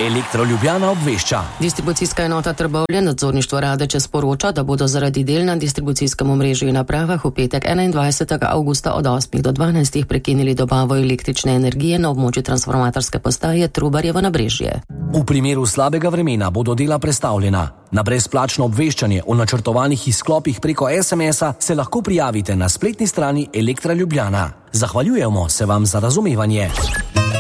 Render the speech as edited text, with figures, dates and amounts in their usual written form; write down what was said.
Elektro Ljubljana obvešča. Distribucijska enota Trbovlje, nadzorništvo Radeče sporoča, da bodo zaradi del na distribucijskem omrežju in napravah v petek 21. avgusta od 8 do 12 prekinili dobavo električne energije na območju transformatorske postaje Trubarjevo Nabrežje. V primeru slabega vremena bodo dela prestavljena. Na brezplačno obveščanje o načrtovanih izklopih preko SMS-a se lahko prijavite na spletni strani Elektra Ljubljana. Zahvaljujemo se vam za razumevanje.